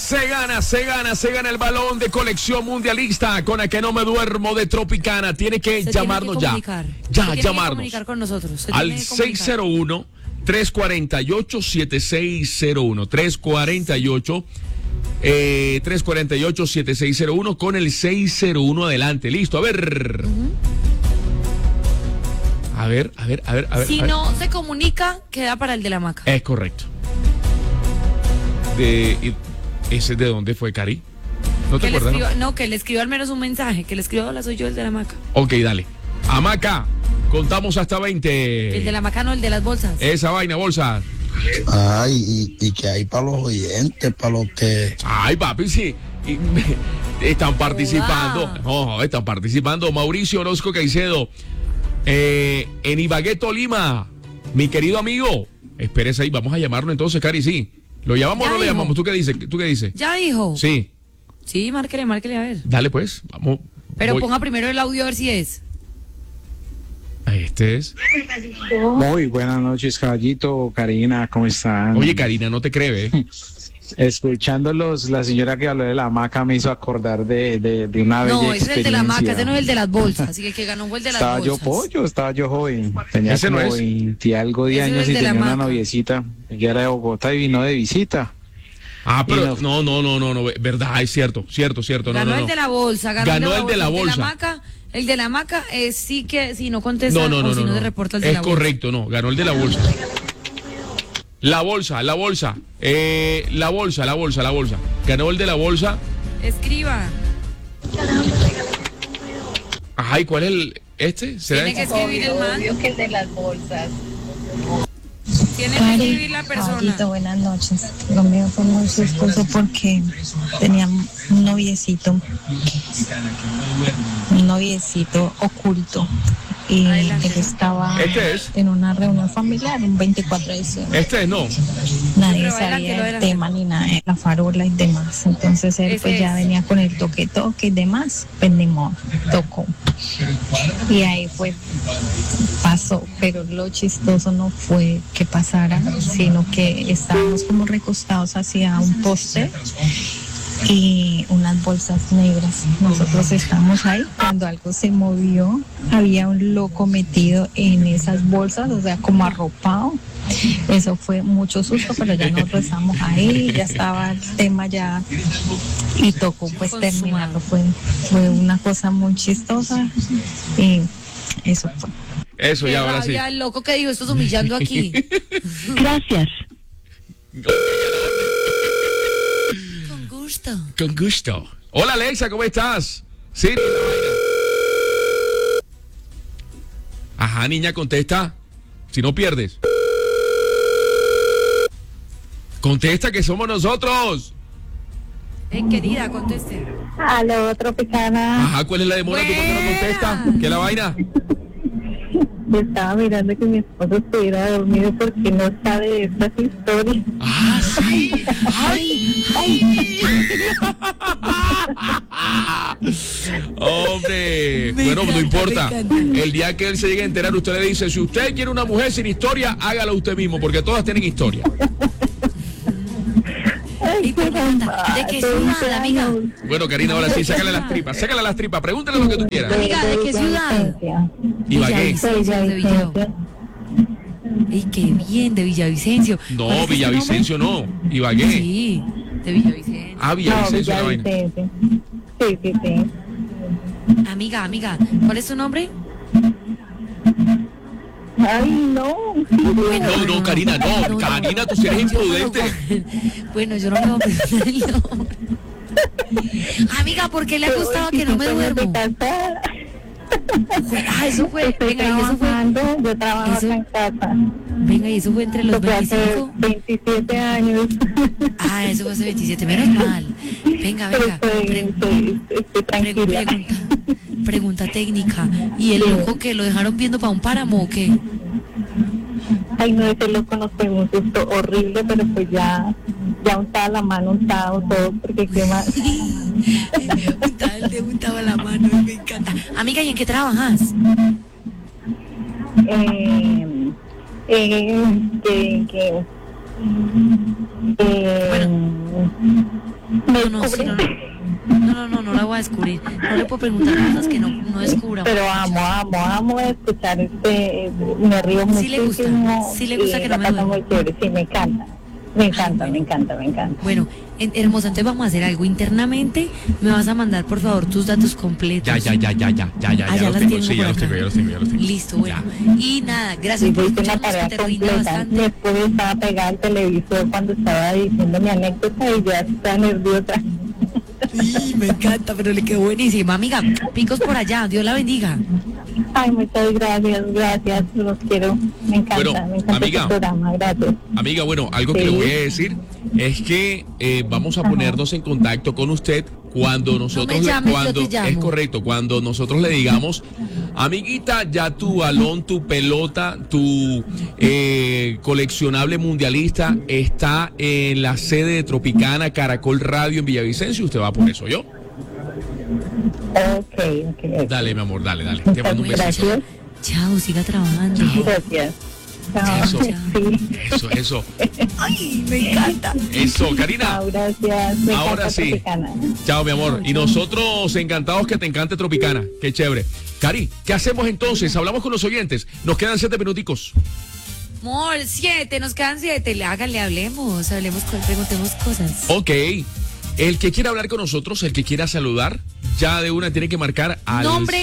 se gana el balón de colección mundialista con el que no me duermo de Tropicana. Tiene que llamarnos ya. Ya, llamarnos. Comunicar con nosotros. Al 601-348-7601. 348-7601 con el 601 adelante. Listo, a ver. A ver. Si no se comunica, queda para el de la hamaca. Es correcto. ¿Ese de dónde fue, Cari? ¿No te acuerdas? No, que le escriba al menos un mensaje. Que le escriba, hola, soy yo, el de la hamaca. Ok, dale. Hamaca, contamos hasta 20. El de la hamaca, no, el de las bolsas. Esa vaina, bolsa. Ay, y que hay para los oyentes, para los que... Ay, papi, sí. Están participando. No, están participando. Mauricio Orozco Caicedo. En Ibagué, Tolima. Mi querido amigo. Espérese ahí, vamos a llamarlo entonces, Cari, sí. ¿Lo llamamos o no lo llamamos? ¿Tú qué dices? ¿Ya dijo? Sí. Sí, márquele a ver. Dale, pues, vamos. Pero ponga primero el audio a ver si es. Este es. Muy buenas noches, caballito. Karina, ¿cómo están? Oye, Karina, no te cree, Escuchándolos, la señora que habló de la hamaca me hizo acordar de una bella experiencia. No, ese es el de la hamaca, ese no es el de las bolsas. Así que el que ganó fue el de las bolsas. Estaba yo joven. Tenía ese como no es. 20 y algo de años y tenía una noviecita. Ella era de Bogotá y vino de visita. Ah, pero no, verdad, es cierto. Ganó el de la bolsa, ganó el de la bolsa. El de la hamaca sí que si no contesta no, o si no se reporta el de la bolsa. Es correcto, no, ganó el de la bolsa. La bolsa. La bolsa. Ganó el de la bolsa. Escriba. Ajá, ¿y cuál es este? Tiene que escribir el man. Obvio que el de las bolsas. Tiene que escribir la persona. Caballito, buenas noches. Lo mío fue muy chistoso porque tenía un noviecito oculto. Y él estaba en una reunión familiar, un 24 de diciembre. No. Nadie sabía el tema ni nada, la farola y demás. Entonces él pues ya venía con el toque y demás. Pues ni modo, tocó. Y ahí pasó. Pero lo chistoso no fue que pasara, sino que estábamos como recostados hacia un poste y unas bolsas negras. Nosotros estamos ahí, cuando algo se movió, había un loco metido en esas bolsas, o sea, como arropado. Eso fue mucho susto, pero ya nosotros estamos ahí, ya estaba el tema ya y tocó pues terminarlo. Fue una cosa muy chistosa y eso fue. Eso ya, ahora sí. El loco que dijo, esto es humillando aquí. Gracias. Con gusto. Hola, Alexa, ¿cómo estás? Sí. Ajá, niña, contesta. Si no pierdes. Contesta, que somos nosotros. Querida, conteste. Aló, Tropicana. Ajá, ¿cuál es la demora? ¿Tú por qué no contesta? ¿Qué es la vaina? Yo estaba mirando que mi esposo estuviera dormido porque no sabe de estas historias. ¡Ah, sí! ¡Ay! ¡Hombre! Bueno, no importa. El día que él se llegue a enterar, usted le dice, si usted quiere una mujer sin historia, hágalo usted mismo, porque todas tienen historia. Y pregunta, ¿de qué ciudad, amiga? Bueno, Karina, ahora sí, sácale las tripas, pregúntale lo que tú quieras. Amiga, ¿de qué ciudad? Ibagué. ¡Ey, qué bien! De Villavicencio. No, Villavicencio no, Ibagué. Sí, de Villavicencio. Ah, Villavicencio, la vaina. Sí. Amiga, ¿cuál es tu nombre? Ay, no. No, Karina, no. Karina, tú sí eres imprudente. Bueno, yo no me voy a preguntar el nombre. Amiga, ¿por qué le ha gustado que no me duermo? Eso fue. Venga, y eso fue. Yo trabajo en casa. Venga, y eso fue entre los 25. 27 años. Eso fue hace 27, menos mal. Venga. Estoy tranquila. Pregunta técnica. ¿Y el loco que lo dejaron viendo para un páramo o qué? Ay, no, ese loco nos pegó un susto horrible, pero pues ya untaba la mano, untado todo, porque qué más. untaba la mano, me encanta. Amiga, ¿y en qué trabajas? No, sí, no la voy a descubrir. No le puedo preguntar cosas que no descubra. Pero amo escuchar me río muchísimo. Sí le gusta que no me duerma. Muy chévere, sí, me encanta. Me encanta. Bueno, hermosa, entonces vamos a hacer algo. Internamente me vas a mandar, por favor, tus datos completos. Ya los tengo. Sí, ya los tengo. Listo, bueno. Y nada, gracias por Hice una escucharnos, tarea que te rinda completa. bastante. Después estaba pegada al televisor cuando estaba diciendo mi anécdota y ya está nerviosa. Sí, me encanta, pero le quedó buenísima. Amiga, picos por allá, Dios la bendiga. Ay, muchas gracias, los quiero. Me encanta, Bueno, me encanta amiga, este programa, gracias. Amiga, bueno, algo que le voy a decir es que vamos a ponernos en contacto con usted cuando nosotros No me llames, yo te llamo. es correcto, cuando nosotros le digamos, amiguita, ya tu balón, tu pelota, tu coleccionable mundialista está en la sede de Tropicana Caracol Radio en Villavicencio, usted va por eso, ¿yo? Ok. Dale, mi amor, dale. Te mando un besito. Gracias. Chao, siga trabajando. Gracias. Chao. Eso. Eso. Ay, me encanta. Eso, Karina. Chao, gracias. Me Ahora encanta sí. Tropicana. Chao, mi amor. Y nosotros encantados que te encante Tropicana. Qué chévere. Cari, ¿qué hacemos entonces? Hablamos con los oyentes. Nos quedan 7 minuticos. Amor, 7, nos quedan 7. Háganle, preguntemos cosas. Ok. El que quiera hablar con nosotros, el que quiera saludar, ya de una tiene que marcar al Nombre.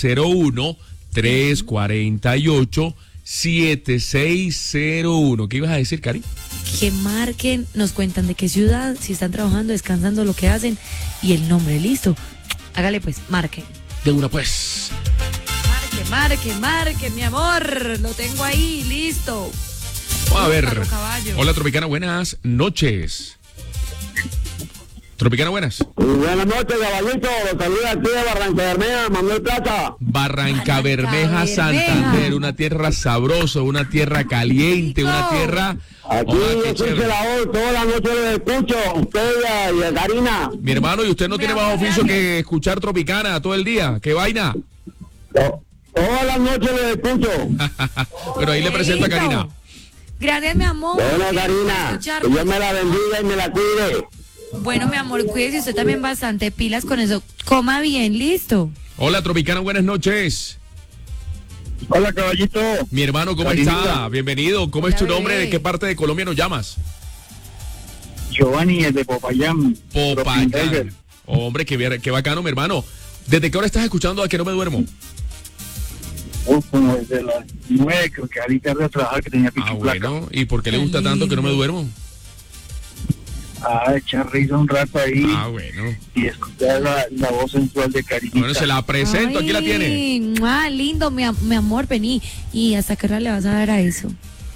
601-348-7601. ¿Qué ibas a decir, Cari? Que marquen, nos cuentan de qué ciudad, si están trabajando, descansando, lo que hacen y el nombre, listo. Hágale pues, marquen. De una, pues. Marque, mi amor. Lo tengo ahí, listo. Vamos a ver. Carro Caballo. Hola, Tropicana, buenas noches. Tropicana, buenas. Buenas noches, caballito. Los saluda aquí de Barranca Bermeja, Manuel Plata. Barranca Bermeja, Bermeja. Santander, una tierra sabrosa, una tierra caliente, Rico. una tierra... Aquí Hola, yo qué soy chévere. celador, toda la noche los escucho. Usted y a Karina. Mi hermano, ¿y usted no Mi tiene amor, más oficio gracias. que escuchar Tropicana todo el día? ¿Qué vaina? Todas las noches los escucho. Pero ahí le presento a Listo. Karina. Gracias, mi amor. Bueno, Gracias por Karina, que escucharnos. Dios me la bendiga y me la cuide. Bueno, mi amor, cuídese usted también bastante pilas con eso. Coma bien, listo. Hola, Tropicana, buenas noches. Hola, caballito. Mi hermano, ¿cómo Karinita. está? Bienvenido. ¿Cómo es tu Hola, nombre? bebé. ¿De qué parte de Colombia nos llamas? Giovanni, es de Popayán. Popayán. Hombre, qué bacano, mi hermano. ¿Desde qué hora estás escuchando a que no me duermo? Como desde las 9, creo que ahorita voy a trabajar, que tenía pico Ah, y placa. bueno. ¿Y por qué le Qué gusta tanto que no me lindo. duermo? Echar risa un rato ahí Ah, bueno. y escuchar la voz sensual de Karinita. Bueno, se la presento, aquí la tiene. Ah, lindo, mi amor, vení. ¿Y hasta qué hora le vas a dar a eso?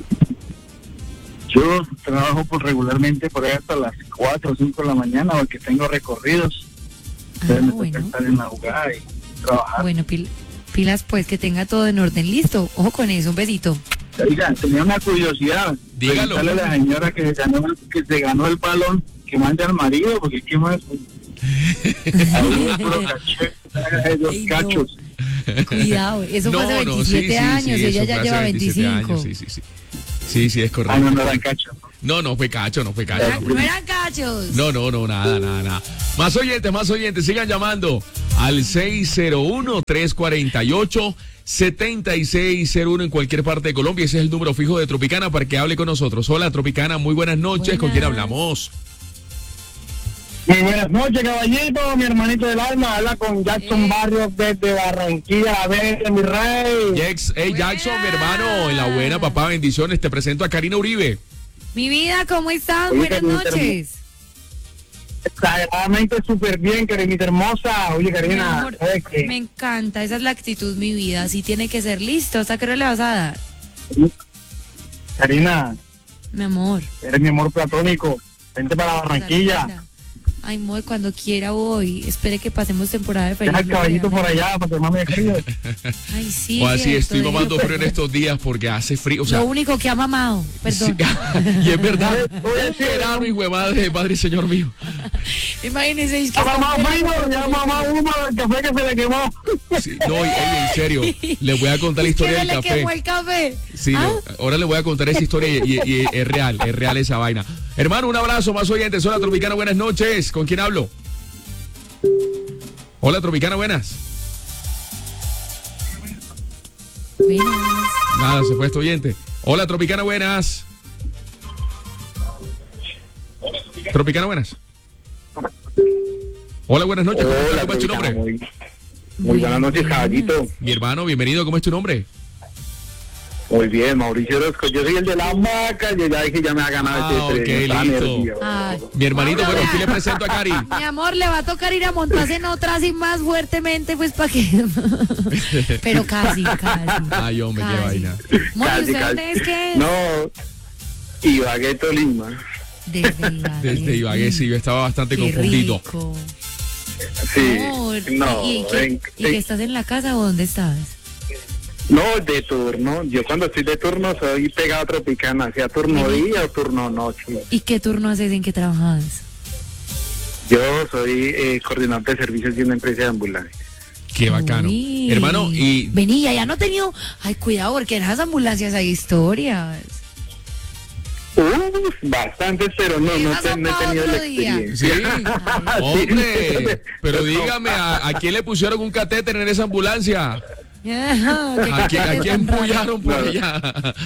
Yo trabajo regularmente por ahí hasta las 4 o 5 de la mañana porque tengo recorridos. Entonces me toca bueno. estar en la jugada y trabajar. Bueno, pilas pues, que tenga todo en orden, listo. Ojo con eso, un besito. Oiga, tenía una curiosidad. Dígalo. Preguntarle a la señora que se ganó el balón, que mande al marido, porque ¿qué más? Ahí es puro caché, los Ay, no. cachos. Cuidado, eso fue hace 27 sí, años y ella eso ya fue lleva hace 27 25. años, sí. Sí, es Ah, correcto. no eran cachos. No fue cacho. No eran cachos. No, nada. Más oyentes, sigan llamando al 601-348-7601 en cualquier parte de Colombia. Ese es el número fijo de Tropicana para que hable con nosotros. Hola, Tropicana, muy buenas noches. ¿Con quién Buenas. hablamos? Muy buenas noches, caballito, mi hermanito del alma. Habla con Jackson Barrios desde Barranquilla, a ver, mi rey. Jackson, mi hermano, en la buena, papá, bendiciones. Te presento a Karina Uribe. Mi vida, ¿cómo estás? Oye, Buenas Karinita, noches. Exageradamente súper bien, Karinita hermosa. Oye, Mi Karina, amor, ¿sabes qué? me encanta, esa es la actitud, mi vida. Así tiene que ser, listo. ¿Hasta qué hora le vas a dar? Karina, Mi amor. eres mi amor platónico. Vente para Barranquilla. Linda. Ay, amor, cuando quiera voy. Espere que pasemos temporada de frío. Deja el caballito por allá para que mame frío. Ay, sí. O así, cierto, estoy déjelo, mamando pues. frío en estos días porque hace frío. O sea, Lo único que ha mamado, perdón. sí, y es verdad. Oye, Un sí, verano, hijo de madre, padre y señor mío. Imagínense, es que Ya mamá frío, ya mamá humo del café que se le quemó. Sí, no, oye, en serio, les voy a contar la historia se del le café. quemó el café. Sí, ¿Ah? no, ahora les voy a contar esa historia y es real esa vaina. Hermano, un abrazo, más oyentes. Hola, Tropicana, buenas noches. ¿Con quién hablo? Hola, Tropicana, buenas. Buenas. Nada, se fue este oyente. Hola, Tropicana, buenas. Tropicana, buenas. Hola, buenas noches. ¿Cómo es tu nombre? Muy buenas noches, caballito. Mi hermano, bienvenido. ¿Cómo es tu nombre? Muy bien, Mauricio Orozco. Yo soy el de la hamaca. Yo ya dije, ya me ha ganado ok, listo. Mi hermanito, bueno, aquí le presento a Cari. Mi amor, le va a tocar ir a montarse en otra así más fuertemente, pues, para que... Pero casi. Ay, hombre, qué vaina. Moni, ¿usted dónde es que es? No, Ibagué, Tolima. Desde Ibagué, sí, yo estaba bastante confundido. Rico. Sí, Amor, no. ¿Y que estás en la casa o dónde estás? No, de turno. Yo cuando estoy de turno soy pegado a Tropicana, sea turno día o turno noche. ¿Y qué turno haces? ¿En qué trabajas? Yo soy coordinador de servicios de una empresa de ambulancia. Qué bacano. Uy. Hermano, y... Vení, ya no he tenido... Ay, cuidado, porque en esas ambulancias hay historias. Bastantes, pero no he tenido la experiencia. Sí, hombre, pero dígame, ¿a quién le pusieron un catéter en esa ambulancia? ¿A quién empujaron por allá?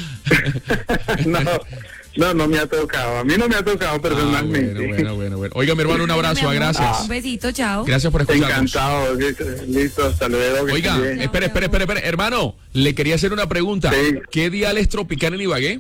No me ha tocado. A mí no me ha tocado personalmente. Bueno. Oiga, mi hermano, un abrazo, gracias. Un besito, chao. Gracias por escucharnos. Encantado. Listo, hasta luego. Oiga, espere. Hermano, le quería hacer una pregunta. Sí. ¿Qué dial es Tropicana en Ibagué?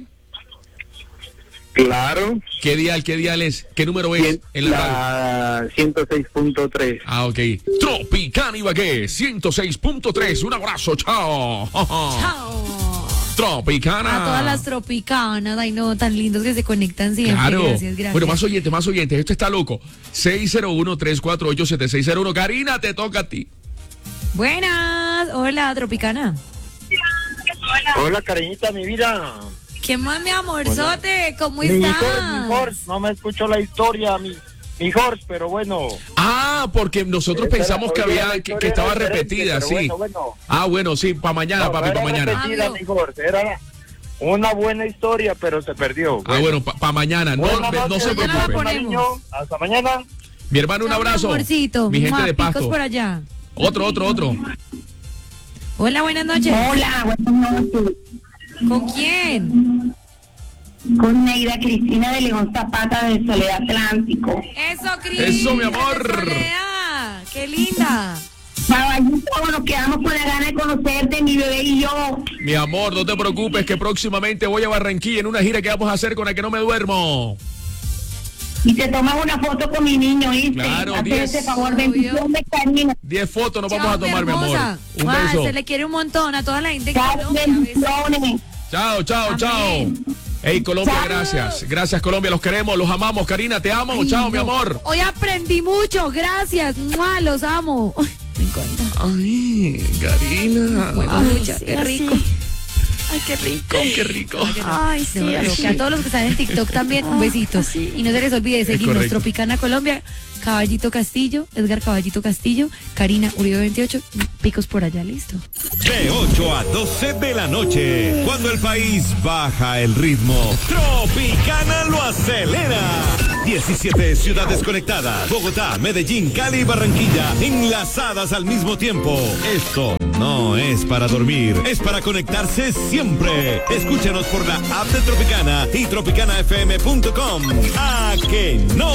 Claro. ¿Qué dial es? ¿Qué número es en la radio? 106.3. Ah, ok. Tropicana Ibagué, 106.3. Un abrazo, chao. Chao. Tropicana. A todas las tropicanas, ay no, tan lindos que se conectan siempre. Claro. Gracias. Bueno, más oyentes. Esto está loco. 601-348-7601. Karina, te toca a ti. Buenas. Hola, Tropicana. Hola, cariñita, mi vida. ¿Qué más, mi amorzote? ¿Cómo Mi estás? Jorge, no me escuchó la historia, mi Jorge, pero bueno. Ah, porque nosotros pensamos que había que estaba repetida, sí. Bueno. Ah, bueno, sí, para mañana, papi, para mañana. Repetida, mi Jorge, era una buena historia, pero se perdió. Ah, bueno, para mañana. No se preocupe. Hasta mañana. Mi hermano, un Chao, abrazo. mi amorcito. Mi gente de Picos Pasto. por allá. Otro. Hola, buenas noches. Hola, buenas noches. ¿Con quién? Con Neida Cristina de León Zapata de Soledad Atlántico. Eso, Cris. Eso, mi amor. de Soledad. Qué linda. Caballito, nos quedamos con la gana de conocerte, mi bebé y yo. Mi amor, no te preocupes que próximamente voy a Barranquilla en una gira que vamos a hacer con la que no me duermo. Y te tomas una foto con mi niño, ¿viste? Claro, Hazte 10. ese favor, bendiciones, Karina. 10 fotos nos Chao, vamos a tomar, mi amor. hermosa. Un beso. Se le quiere un montón a toda la gente que Chao, bendiciones. Chao. Amén. Hey, Colombia, Chao. gracias. Gracias, Colombia, los queremos, los amamos. Karina, te amo. Ay, Chao, mi no. amor. Hoy aprendí mucho, gracias. ¡Mua! Los amo. Ay, me encanta. Ay, Karina. Qué rico. Ay, qué rico. Ay, sí. Que a todos los que están en TikTok también, un besito. Y no se les olvide seguirnos, correcto. Tropicana Colombia, Caballito Castillo, Edgar Caballito Castillo, Karina Uribe 28, Picos por allá, listo. De 8 a 12 de la noche, cuando el país baja el ritmo, Tropicana lo acelera. 17 ciudades conectadas, Bogotá, Medellín, Cali y Barranquilla, enlazadas al mismo tiempo. Esto no es para dormir, es para conectarse siempre. Escúchanos por la app de Tropicana y tropicanafm.com. ¡A que no!